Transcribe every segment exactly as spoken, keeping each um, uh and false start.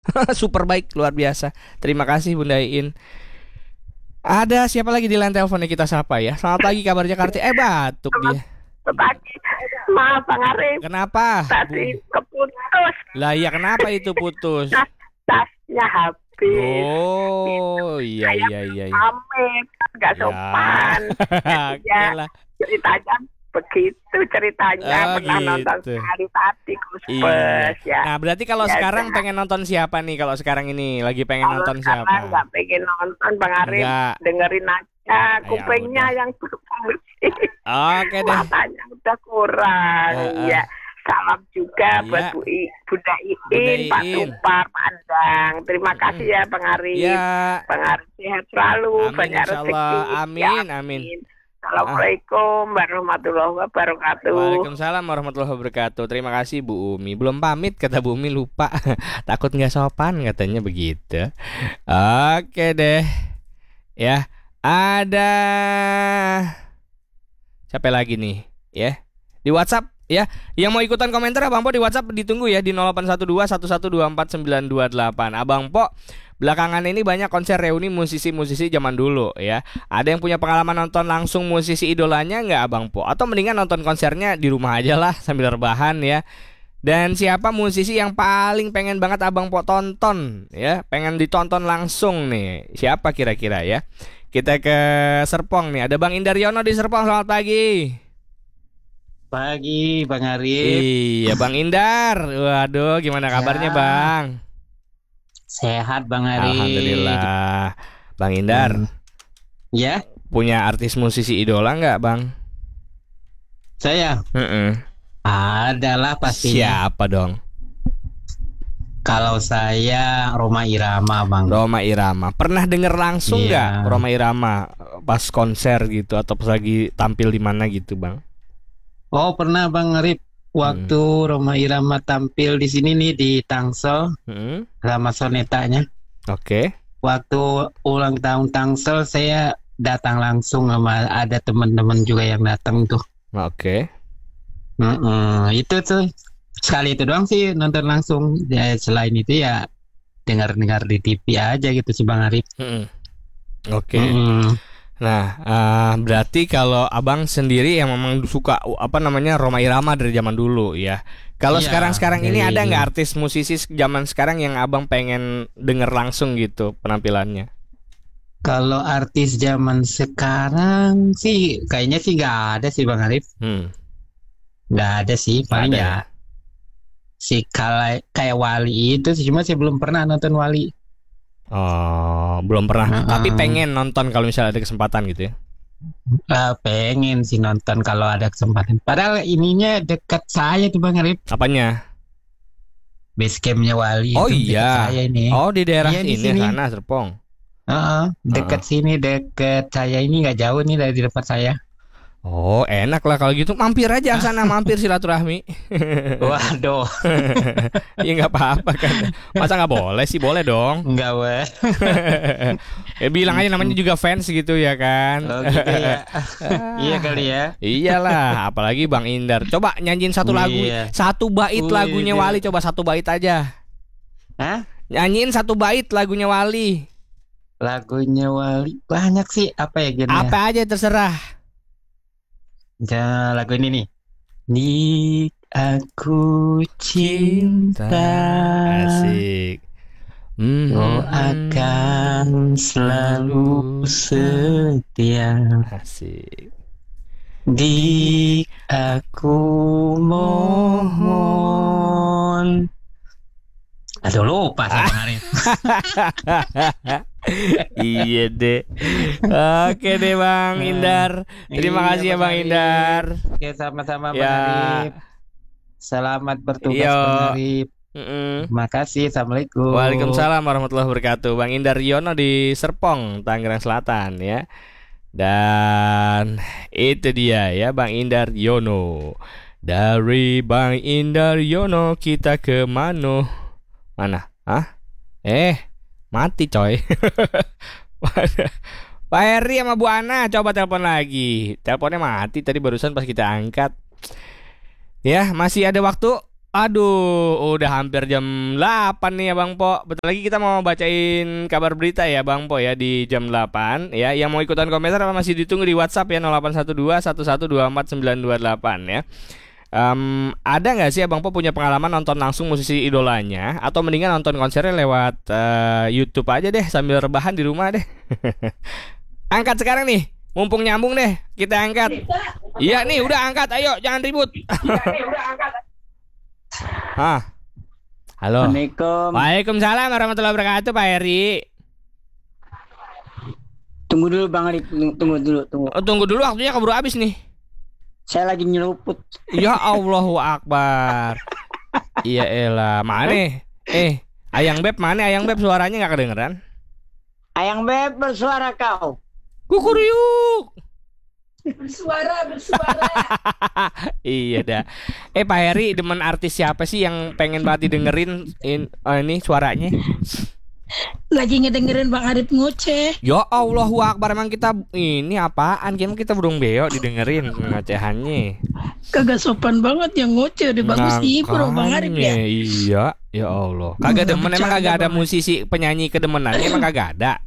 Super baik, luar biasa. Terima kasih Bunda Iin. Ada siapa lagi di line teleponnya, kita sapa ya. Selamat pagi, kabarnya Karti. Eh batuk dia. Pagi. Maaf Bang Arif. Kenapa? Tadi keputus. Lah ya kenapa itu putus? Tas, tasnya habis. Oh iya iya iya. iya. Amit, nggak Ya. sopan. Oke Ya, lah. ceritanya begitu ceritanya. Oh, Pernah nonton gitu. hari tadi Iya. Kuspes ya. Nah berarti kalau Ya, sekarang ya. pengen nonton siapa nih? Kalau sekarang ini lagi pengen Kalau nonton sekarang siapa? nggak pengen nonton Bang Arif, Enggak. dengerin aja. Ya Kupingnya udah. yang berfungsi. Oke deh. Matanya udah kurang. Heeh. Ya. Salam juga Iya. buat Bu I, Bunda Bunda Iin, Pak Iin. Tupar, Pandang. Terima kasih ya Bang Arif. Ya. Bang Arif sehat selalu, Amin, banyak insyaallah. rezeki. Amin, Ya, amin. Assalamualaikum warahmatullahi wabarakatuh. Waalaikumsalam warahmatullahi wabarakatuh. Terima kasih Bu Umi. Belum pamit kata Bu Umi, lupa. Takut nggak sopan katanya begitu. Oke deh. Ya, ada siapa lagi nih? Ya. Di WhatsApp ya. Yang mau ikutan komentar Abang Po di WhatsApp ditunggu ya di nol delapan satu dua satu satu dua empat sembilan dua delapan. Abang Po belakangan ini banyak konser reuni musisi-musisi zaman dulu ya. Ada yang punya pengalaman nonton langsung musisi idolanya nggak Abang Po? Atau mendingan nonton konsernya di rumah aja lah sambil rebahan ya. Dan siapa musisi yang paling pengen banget Abang Po tonton ya? Pengen ditonton langsung nih. Siapa kira-kira ya? Kita ke Serpong nih. Ada Bang Indaryono di Serpong. Selamat pagi. Pagi Bang Arif. Iya Bang Indar. Waduh, gimana kabarnya Ya. Bang? Sehat Bang Arif. Alhamdulillah. Bang Indar, Hmm. Ya, punya artis musisi idola nggak Bang? saya Heeh. adalah pastinya. Siapa dong? Kalau saya Rhoma Irama Bang. Rhoma Irama. Pernah denger langsung nggak Iya. Rhoma Irama pas konser gitu atau pas lagi tampil di mana gitu Bang? Oh pernah Bang Arif. Waktu Rhoma Irama tampil di sini nih di Tangsel Heeh. sama sonetanya. Oke. Waktu ulang tahun Tangsel saya datang langsung sama ada teman-teman juga yang datang tuh. Oke. Mm-mm. Itu tuh sekali itu doang sih nonton langsung. Ya, selain itu ya dengar-dengar di T V aja gitu sih Bang Arif. Heeh. Oke. Mm-mm. Nah, eh, berarti kalau Abang sendiri yang memang suka uh, apa namanya Rhoma Irama dari zaman dulu ya. Kalau Iya, sekarang-sekarang ini dari ada nggak dulu. artis musisi zaman sekarang yang Abang pengen denger langsung gitu penampilannya? Kalau artis zaman sekarang sih kayaknya sih nggak ada sih Bang Arif. Hmm. Nggak ada sih, Nggak paling ada ya si kayak kayak Wali itu sih, cuma saya belum pernah nonton Wali. Oh, belum pernah. Heeh. Tapi pengen nonton kalau misalnya ada kesempatan gitu ya. Ah, pengen sih nonton kalau ada kesempatan. Padahal ininya dekat saya tuh Bang Arif. Apanya? Base campnya Wali Oh itu dekat iya. saya ini. Oh, di daerah Iya, di ini sini. sana Serpong. Heeh, dekat sini, dekat saya ini nggak jauh nih dari depan saya. Oh, enak lah kalau gitu. Mampir aja sana, mampir silaturahmi. Waduh, Ya nggak apa-apa kan. Masa nggak boleh sih? Boleh dong. nggak weh. Ya bilang aja namanya juga fans gitu ya kan. Oh gitu ya. Iya kali ya. Iyalah, apalagi Bang Indar. Coba nyanyiin satu lagu, Iya. satu bait Wih, lagunya dia. Wali, coba satu bait aja. Hah? Nyanyiin satu bait lagunya Wali. Lagunya Wali banyak sih. Apa ya genrenya? Apa aja terserah. Ya, lagu ini nih. Nik aku cinta, Asik. Hmm. kau akan selalu setia. Asik. Dik aku mohon. Aduh lupa saya kemarin. Iya deh. Oke deh Bang Indar. Terima Iya, kasih ya Bang Bang Arif. Indar. Oke, sama-sama Bang Ya. Arif. Selamat bertugas Iya. Bang Arif. Mm-mm. Terima kasih. Assalamualaikum. Waalaikumsalam warahmatullahi wabarakatuh. Bang Indar Yono di Serpong, Tangerang Selatan ya. Dan itu dia ya Bang Indar Yono. Dari Bang Indar Yono kita ke Mano. Mana? Hah? Eh, mati coy. Pak Heri sama Bu Ana coba telepon lagi. Teleponnya mati tadi barusan pas kita angkat. Ya, masih ada waktu. Aduh, udah hampir jam delapan nih ya Bang Po. Bentar lagi kita mau bacain kabar berita ya Bang Po ya di jam delapan ya. Yang mau ikutan komentar masih ditunggu di WhatsApp ya nol delapan satu dua satu satu dua empat sembilan dua delapan ya. Um, ada nggak sih Abang Po punya pengalaman nonton langsung musisi idolanya atau mendingan nonton konsernya lewat uh, YouTube aja deh sambil rebahan di rumah deh. Angkat sekarang nih, mumpung nyambung deh, kita angkat. Iya nih, udah angkat, ayo jangan ribut. Hah. Halo. Assalamualaikum. Waalaikumsalam warahmatullahi wabarakatuh Pak Heri. Tunggu dulu Bang Arif, tunggu dulu, tunggu. Oh, tunggu dulu waktunya keburu habis nih. Saya lagi nyeluput. Ya Allahu Akbar. Iya elah, mana? Eh, Ayang Beb mana? Ayang Beb suaranya nggak kedengeran. Ayang Beb bersuara kau. Kukuruyuk. Bersuara, bersuara. Iya dah. Eh Pak Heri, demen artis siapa sih yang pengen banget didengerin in, uh, ini suaranya? Lagi ngedengerin Bang Arif ngoceh. Ya Allahu Akbar, emang kita ini apaan? Emang kita burung beo didengerin ngocehannya. Kagak sopan banget yang ngoceh. Udah bagus sih bro Bang Arif ya. Iya, ya Allah. Kagak demen, emang kagak ada musisi penyanyi kedemenannya, emang kagak ada.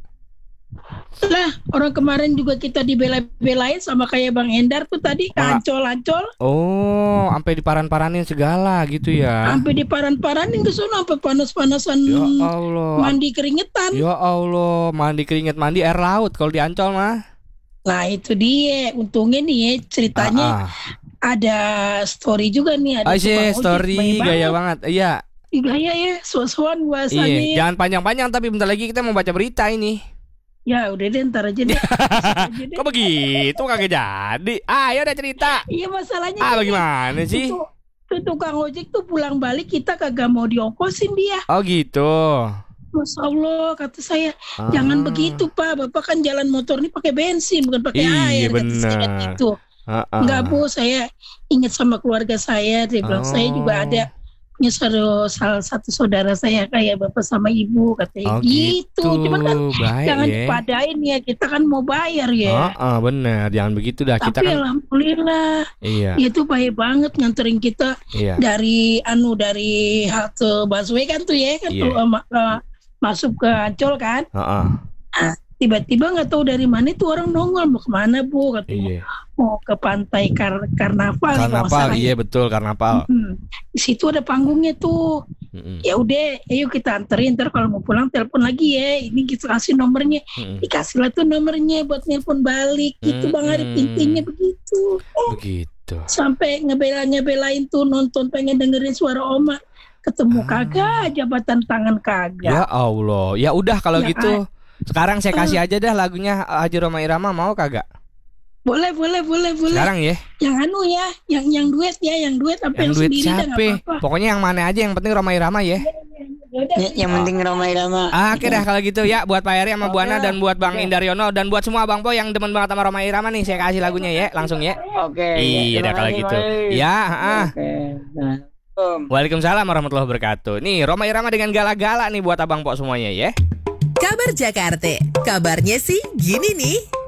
Lah orang kemarin juga kita dibela-belain sama kayak Bang Endar tuh tadi ancol-ancol. Oh, sampai diparan-paranin segala gitu ya. Sampai diparan-paranin ke sana sampai panas-panasan. Ya Allah. Mandi keringetan. Ya Allah, mandi keringet mandi air laut kalau di Ancol mah. Nah itu dia, untungnya nih ya ceritanya ah, ah. ada story juga nih. Ada Asyik, story gaya banget. Iya. Gaya ya, suas-suan bahasanya. Iya, jangan panjang-panjang tapi bentar lagi kita mau baca berita ini. Ya udah deh ntar aja deh. aja deh. Kok begitu kagak jadi? Ayo udah cerita. Iya masalahnya. Ah gini, bagaimana sih? Tuh, tuh tukang ojek tuh pulang balik kita kagak mau diongkosin dia. Oh gitu. Masya Allah kata saya Ah. jangan begitu Pak. Bapak kan jalan motor ini pakai bensin bukan pakai Iya, air. Kata saya benar. gitu. Ah, ah. Enggak Bu, saya ingat sama keluarga saya. Dia bilang Oh. saya juga ada punya saudara- salah satu saudara saya kayak bapak sama ibu katanya Oh gitu. gitu. Cuman kan Baik jangan ya. dipadain ya, kita kan mau bayar ya. Ah, ah, bener, jangan begitu dah. Tapi Kita kan alhamdulillah iya, dia tuh baik banget nganterin kita iya. dari anu dari halte busway kan tuh ya kan Iya. tuh eh, ma- eh, masuk ke Ancol kan. Ah, ah. Tiba-tiba nggak tahu dari mana itu orang nongol mau kemana Bu katanya. Iya. Mau ke pantai Kar- Karnaval. nih, kalau nggak Karnaval, salah ya. iya betul Karnaval. Hmm. Di situ ada panggungnya tuh. Mm-mm. Ya udah, ayo kita anterin. Ntar kalau mau pulang telepon lagi ya. Ini kita kasih nomornya. Mm-mm. Dikasih lah tuh nomornya buat nelpon balik. Gitu Bang Arif, Mm-mm. intinya begitu. Begitu. Sampai ngebela-ngebelain tuh nonton pengen dengerin suara Oma. Ketemu Ah. kagak, jabatan tangan kagak. Ya Allah. Ya udah kalau Ya, gitu. Sekarang saya kasih aja dah lagunya Haji Roma Irama, mau kagak? Boleh, boleh, boleh, boleh. Sekarang ya. Yang anu ya, yang yang duet ya, yang duet apa yang, Yang duit sendiri dah siapa? nggak apa-apa. Pokoknya yang mana aja, yang penting Roma Irama ya. Yaudah. Ya, yang penting Roma Irama. Ah, Oke dah kalau gitu ya, buat Pak Heri sama Bu Ana Oke. dan buat Bang Oke. Indaryono dan buat semua Bang Po yang demen banget sama Roma Irama nih, saya kasih lagunya ya, langsung ya. Oke. Iya terima dah kalau kasih, gitu. Bang Arif. Ya, ah. Oke. Nah. Om. Waalaikumsalam warahmatullahi wabarakatuh. Nih, Roma Irama dengan gala-gala nih buat Abang Po semuanya ya. Kabar Jakarta, kabarnya sih gini nih.